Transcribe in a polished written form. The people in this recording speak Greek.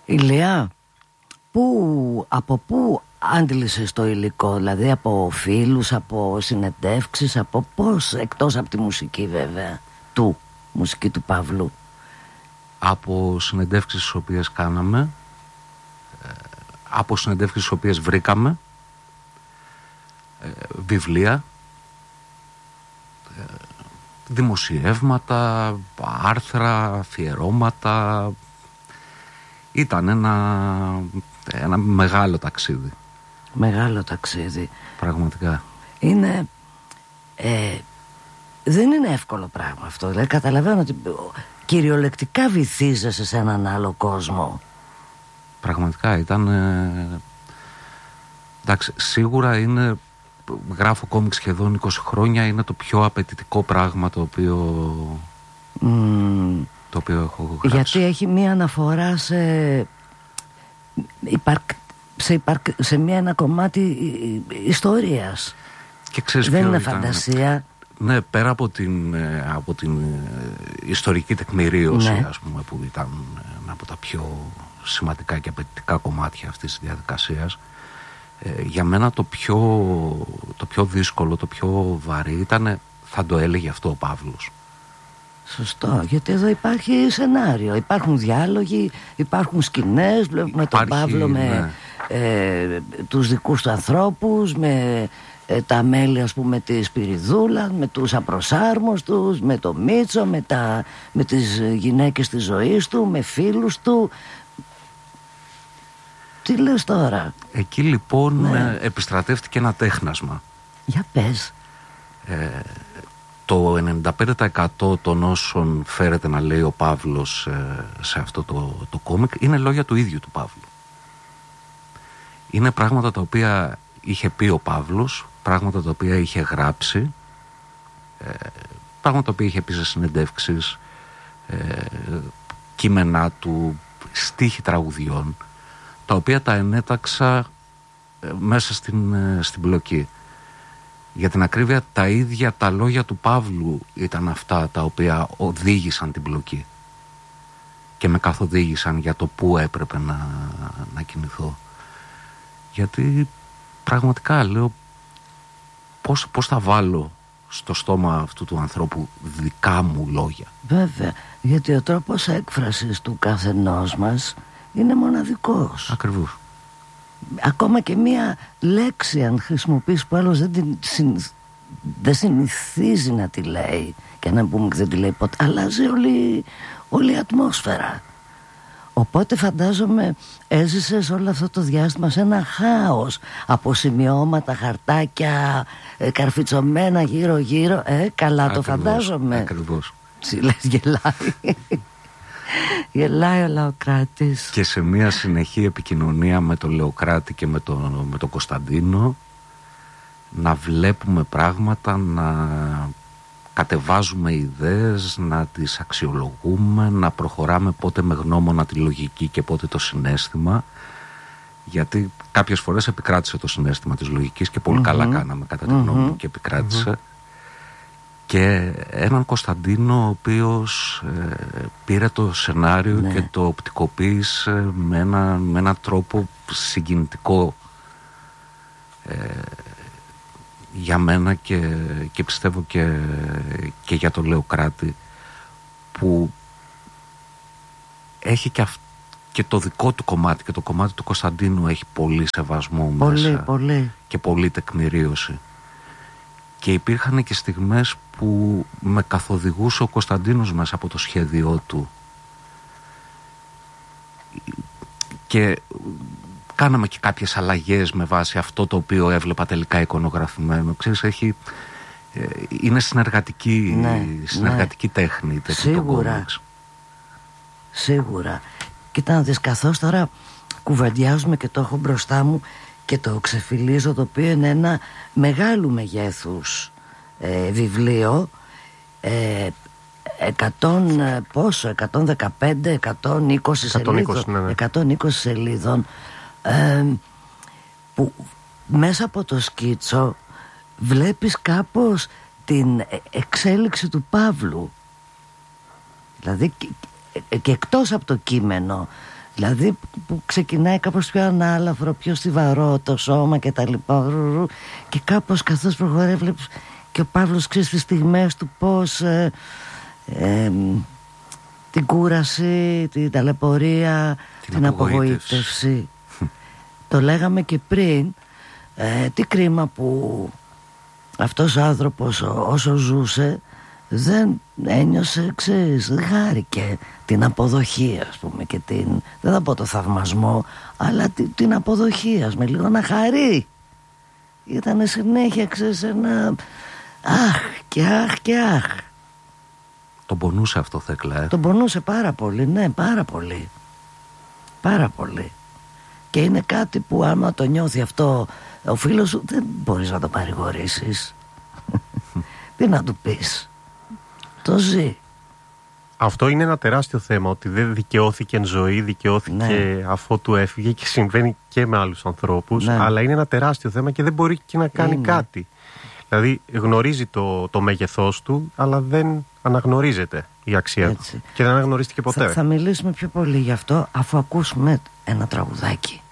Ηλία, από πού άντλησες το υλικό? Δηλαδή από φίλους, από συνεντεύξεις, από πώς? Εκτός από τη μουσική βέβαια, μουσική του Παύλου. Από συνεντεύξεις τις οποίες κάναμε, από συνεντεύξεις τις οποίες βρήκαμε, βιβλία, δημοσιεύματα, άρθρα, αφιερώματα. Ήταν ένα μεγάλο ταξίδι. Μεγάλο ταξίδι. Πραγματικά. Είναι δεν είναι εύκολο πράγμα αυτό. Δηλαδή καταλαβαίνω ότι κυριολεκτικά βυθίζεσαι σε έναν άλλο κόσμο. Πραγματικά ήταν εντάξει, σίγουρα είναι, γράφω κόμικ σχεδόν 20 χρόνια, είναι το πιο απαιτητικό πράγμα το οποίο έχω γράψει. Γιατί έχει μία αναφορά σε ένα κομμάτι ιστορίας. Και ξέρεις, δεν είναι φαντασία. Ναι, πέρα από την ιστορική τεκμηρίωση, ναι, ας πούμε, που ήταν ένα από τα πιο σημαντικά και απαιτητικά κομμάτια αυτής της διαδικασίας, για μένα το πιο δύσκολο, το πιο βαρύ ήταν, θα το έλεγε αυτό ο Παύλος. Σωστό, γιατί εδώ υπάρχει σενάριο, υπάρχουν διάλογοι, υπάρχουν σκηνές, βλέπουμε τον Παύλο με τους δικούς του ανθρώπους, με τα μέλη, ας πούμε, της Σπυριδούλας, με τους απροσάρμοστους, με το Μίτσο, με τις γυναίκες της ζωής του, με φίλους του. Τι λες τώρα? Εκεί λοιπόν επιστρατεύτηκε ένα τέχνασμα. Για πες. Το 95% των όσων φέρεται να λέει ο Παύλος σε αυτό το κόμικ είναι λόγια του ίδιου του Παύλου. Είναι πράγματα τα οποία είχε πει ο Παύλος, πράγματα τα οποία είχε γράψει, πράγματα τα οποία είχε πει σε συνεντεύξεις, κείμενά του, στίχοι τραγουδιών, τα οποία τα ενέταξα μέσα στην πλοκή. Για την ακρίβεια, τα ίδια τα λόγια του Παύλου ήταν αυτά τα οποία οδήγησαν την πλοκή και με καθοδήγησαν για το πού έπρεπε να κινηθώ. Γιατί πραγματικά λέω, πώς θα βάλω στο στόμα αυτού του ανθρώπου δικά μου λόγια? Βέβαια, γιατί ο τρόπος έκφρασης του καθενός μας είναι μοναδικός. Ακριβώς. Ακόμα και μία λέξη αν χρησιμοποιείς που άλλος δεν συνηθίζει να τη λέει, και να πούμε και δεν τη λέει ποτέ, αλλάζει όλη η ατμόσφαιρα. Οπότε φαντάζομαι έζησες όλο αυτό το διάστημα σε ένα χάος από σημειώματα, χαρτάκια, καρφιτσωμένα γύρω γύρω. Καλά, ακριβώς, το φαντάζομαι. Ακριβώς. Λες, γελάει. Γελάει ο Λεοκράτης. Και σε μια συνεχή επικοινωνία με τον Λεοκράτη και με τον Κωνσταντίνο, να βλέπουμε πράγματα, να κατεβάζουμε ιδέες, να τις αξιολογούμε, να προχωράμε πότε με γνώμονα τη λογική και πότε το συναίσθημα, γιατί κάποιες φορές επικράτησε το συναίσθημα της λογικής και πολύ καλά κάναμε κατά τη γνώμη μου και επικράτησε. Και έναν Κωνσταντίνο ο οποίος πήρε το σενάριο και το οπτικοποίησε με έναν τρόπο συγκινητικό για μένα και πιστεύω και για τον Λεοκράτη, που έχει και το δικό του κομμάτι, και το κομμάτι του Κωνσταντίνου έχει πολύ σεβασμό μέσα και πολύ τεκμηρίωση. Και υπήρχαν και στιγμές που με καθοδηγούσε ο Κωνσταντίνος μέσα από το σχέδιό του και κάναμε και κάποιες αλλαγές με βάση αυτό το οποίο έβλεπα τελικά εικονογραφημένο. Ξέρεις, είναι συνεργατική τέχνη. Σίγουρα. Κοίτα να δεις, καθώς τώρα κουβεντιάζουμε και το έχω μπροστά μου και το ξεφυλίζω, το οποίο είναι ένα μεγάλου μεγέθους βιβλίο, 115, 120 σελίδων, που μέσα από το σκίτσο βλέπεις κάπως την εξέλιξη του Παύλου, δηλαδή και εκτός από το κείμενο, Δηλαδή που ξεκινάει κάπως πιο ανάλαφρο, πιο στιβαρό το σώμα και τα λοιπά. Και κάπως καθώς προχωράει βλέπεις και ο Παύλος ξέρει στις στιγμές του πώς την κούραση, την ταλαιπωρία, την απογοήτευση. Το λέγαμε και πριν, τι κρίμα που αυτός ο άνθρωπος όσο ζούσε δεν ένιωσε, ξέρεις, δεν χάρηκε την αποδοχή, ας πούμε, και δεν θα πω το θαυμασμό, αλλά την αποδοχή, ας με λίγο να χαρεί. Ήταν συνέχεια, ξέρεις, ένα αχ και αχ και αχ. Τον πονούσε αυτό, Θέκλα, Τον πονούσε πάρα πολύ, ναι, πάρα πολύ. Πάρα πολύ. Και είναι κάτι που άμα το νιώθει αυτό ο φίλος σου, δεν μπορείς να το παρηγορήσεις. Τι να του πεις. Το ζει. Αυτό είναι ένα τεράστιο θέμα, ότι δεν δικαιώθηκε εν ζωή, δικαιώθηκε αφότου έφυγε και συμβαίνει και με άλλους ανθρώπους, αλλά είναι ένα τεράστιο θέμα και δεν μπορεί και να κάνει κάτι. Δηλαδή γνωρίζει το μέγεθός του, αλλά δεν αναγνωρίζεται η αξία του. Και δεν αναγνωρίστηκε ποτέ. Θα μιλήσουμε πιο πολύ γι' αυτό αφού ακούσουμε ένα τραγουδάκι.